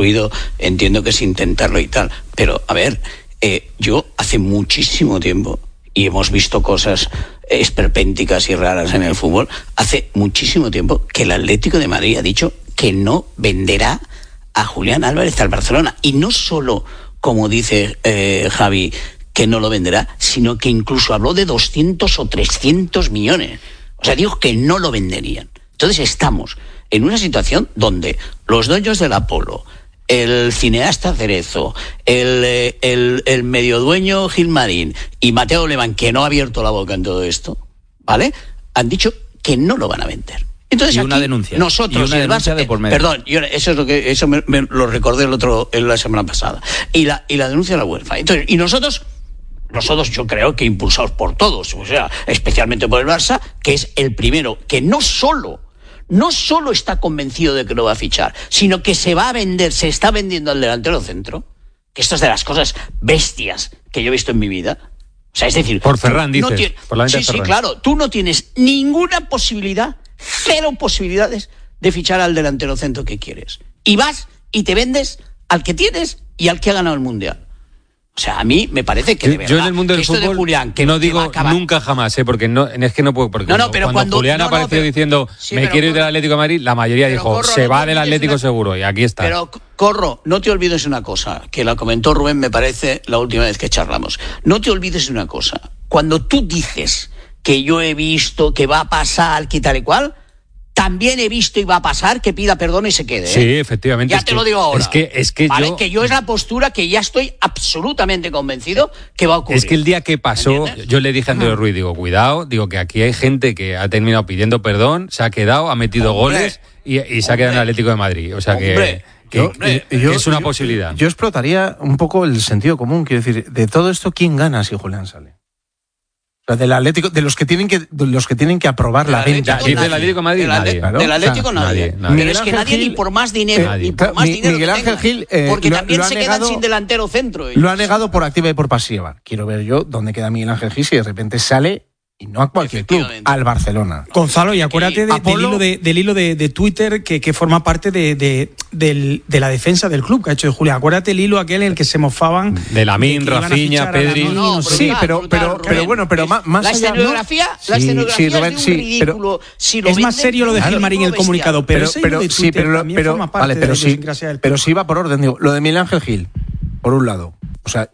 ruido, entiendo que es intentarlo y tal. Pero, a ver, yo hace muchísimo tiempo, y hemos visto cosas esperpénticas y raras en el fútbol, hace muchísimo tiempo que el Atlético de Madrid ha dicho que no venderá a Julián Álvarez al Barcelona. Y no solo, como dice Javi, que no lo venderá, sino que incluso habló de 200 o 300 millones. O sea, dijo que no lo venderían. Entonces estamos en una situación donde los dueños del Apolo, el cineasta Cerezo, el mediodueño Gilmarín y Mateo Alemán, que no ha abierto la boca en todo esto, ¿vale?, han dicho que no lo van a vender. Entonces, y aquí una denuncia. Nosotros, y una denuncia de por medio. Perdón, eso me lo recordé la semana pasada. Y la denuncia de la UEFA. Entonces, y nosotros yo creo que impulsados por todos, o sea, especialmente por el Barça, que es el primero que no solo está convencido de que lo va a fichar, sino que se va a vender, se está vendiendo al delantero centro, que esto es de las cosas bestias que yo he visto en mi vida. O sea, es decir, por Ferran, dices. Por la venta de Ferran. Sí, claro. Tú no tienes ninguna posibilidad, 0 posibilidades de fichar al delantero centro que quieres. Y vas y te vendes al que tienes y al que ha ganado el Mundial. O sea, a mí me parece que de verdad, yo en el mundo del fútbol de Julián, no digo nunca jamás, porque no, es que no puedo, porque pero cuando Julián apareció diciendo me quiero ir del Atlético de Madrid, la mayoría dijo Corro, se va del Atlético seguro, y aquí está. Pero Corro, no te olvides una cosa, que la comentó Rubén, me parece, la última vez que charlamos. No te olvides de una cosa, cuando tú dices que yo he visto que va a pasar, que tal y cual, también he visto y va a pasar que pida perdón y se quede. Sí, efectivamente. Ya te lo digo ahora. Es que ¿vale? Que yo es la postura que ya estoy absolutamente convencido que va a ocurrir. Es que el día que pasó, yo le dije a Andrés Ruiz, digo, cuidado, que aquí hay gente que ha terminado pidiendo perdón, se ha quedado, ha metido goles y se ha quedado en el Atlético de Madrid. O sea que es una posibilidad. Yo explotaría un poco el sentido común. Quiero decir, de todo esto, ¿quién gana si Julián sale? O sea, del Atlético, de los que tienen que aprobar la venta. Del Atlético de Madrid, nadie. Del Atlético nadie. Pero es que nadie ni por más dinero, Miguel Ángel Gil, porque también se quedan sin delantero centro. Lo ha negado por activa y por pasiva. Quiero ver yo dónde queda Miguel Ángel Gil si de repente sale, y no a cualquier club, al Barcelona. Gonzalo, y acuérdate del hilo de Twitter que forma parte de la defensa del club que ha hecho de Julián. Acuérdate el hilo aquel en el que se mofaban de Lamine, Rafinha, Pedri. Sí, pero bueno, pero más la escenografía, allá, es un ridículo. Es más serio lo de Gilmarín, el comunicado, pero vale, pero sí va por orden. Digo, lo de Miguel Ángel Gil, por un lado. O sea,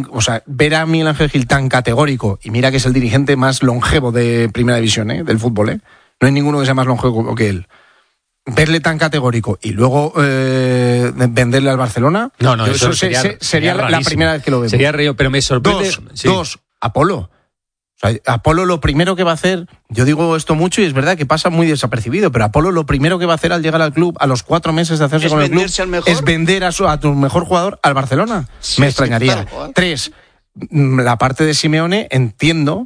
ver a Miguel Ángel Gil tan categórico, y mira que es el dirigente más longevo de Primera División, del fútbol, no hay ninguno que sea más longevo que él. Verle tan categórico y luego venderle al Barcelona, eso sería la primera vez que lo vemos. Sería río, pero me sorprende. Dos, Apolo. O sea, Apolo lo primero que va a hacer, yo digo esto mucho y es verdad que pasa muy desapercibido, pero Apolo lo primero que va a hacer al llegar al club, a los 4 meses de hacerse con el club, es vender a tu mejor jugador al Barcelona. Sí, me extrañaría. 3, la parte de Simeone, entiendo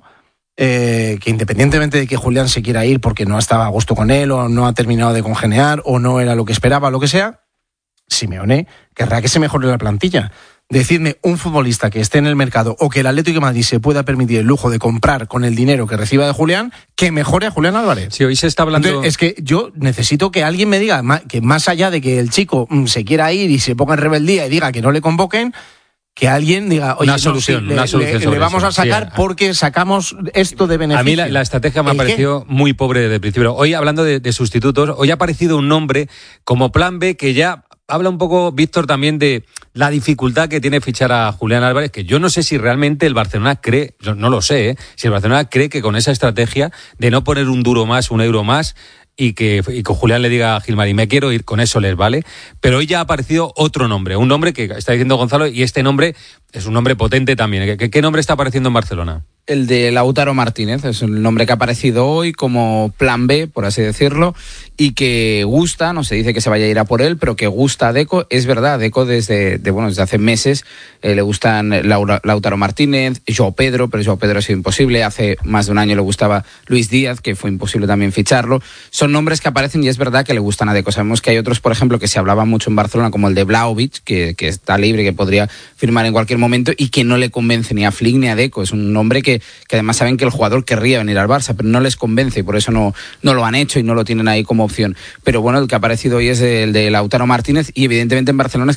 que independientemente de que Julián se quiera ir porque no estaba a gusto con él o no ha terminado de congeniar o no era lo que esperaba, lo que sea, Simeone querrá que se mejore la plantilla. Decidme un futbolista que esté en el mercado o que el Atlético de Madrid se pueda permitir el lujo de comprar con el dinero que reciba de Julián, que mejore a Julián Álvarez. Sí, hoy se está hablando. Entonces, es que yo necesito que alguien me diga que más allá de que el chico se quiera ir y se ponga en rebeldía y diga que no le convoquen, que alguien diga, oye, una solución le vamos a sacar porque sacamos esto de beneficio. A mí la estrategia me ha parecido muy pobre desde el principio. Hoy, hablando de sustitutos, hoy ha aparecido un nombre como plan B que ya habla un poco, Víctor, también de la dificultad que tiene fichar a Julián Álvarez, que yo no sé si realmente el Barcelona cree, yo no lo sé, si el Barcelona cree que con esa estrategia de no poner un duro más, un euro más, y que Julián le diga a Gilmarín, me quiero ir, con eso les vale. Pero hoy ya ha aparecido otro nombre, un nombre que está diciendo Gonzalo, y este nombre es un nombre potente también. ¿Qué nombre está apareciendo en Barcelona? El de Lautaro Martínez, es el nombre que ha aparecido hoy como plan B, por así decirlo, y que gusta, no se dice que se vaya a ir a por él, pero que gusta a Deco. Es verdad, Deco desde hace meses le gustan Lautaro Martínez, João Pedro, pero João Pedro ha sido imposible. Hace más de un año le gustaba Luis Díaz, que fue imposible también ficharlo. Son nombres que aparecen y es verdad que le gustan a Deco. Sabemos que hay otros, por ejemplo, que se hablaba mucho en Barcelona, como el de Vlahovic, que está libre, que podría firmar en cualquier momento y que no le convence ni a Flick ni a Deco. Es un nombre que además saben que el jugador querría venir al Barça, pero no les convence y por eso no lo han hecho y no lo tienen ahí como opción. Pero bueno, el que ha aparecido hoy es el de Lautaro Martínez y evidentemente en Barcelona